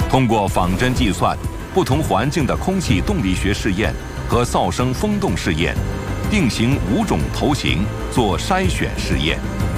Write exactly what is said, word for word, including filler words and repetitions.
通过仿真计算不同环境的空气动力学试验和噪声风洞试验，定型五种头型做筛选试验。